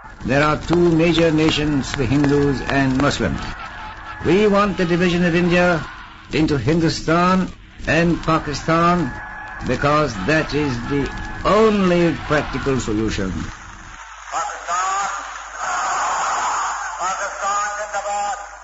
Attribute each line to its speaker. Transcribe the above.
Speaker 1: There are two major nations, the Hindus and Muslims. We want the division of India into Hindustan and Pakistan because that is the only practical solution.
Speaker 2: Pakistan Zindabad.